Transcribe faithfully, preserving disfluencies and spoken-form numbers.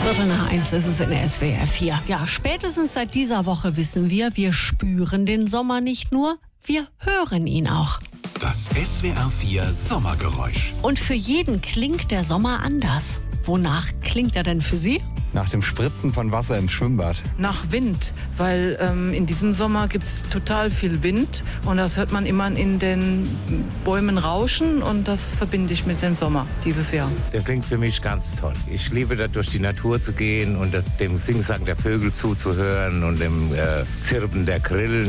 Viertel nach eins ist es in der S W R vier. Ja, spätestens seit dieser Woche wissen wir, wir spüren den Sommer nicht nur, wir hören ihn auch. Das S W R vier Sommergeräusch. Und für jeden klingt der Sommer anders. Wonach klingt er denn für Sie? Nach dem Spritzen von Wasser im Schwimmbad. Nach Wind, weil ähm, in diesem Sommer gibt es total viel Wind und das hört man immer in den Bäumen rauschen und das verbinde ich mit dem Sommer dieses Jahr. Der klingt für mich ganz toll. Ich liebe da durch die Natur zu gehen und dem Singsang der Vögel zuzuhören und dem äh, Zirpen der Grillen.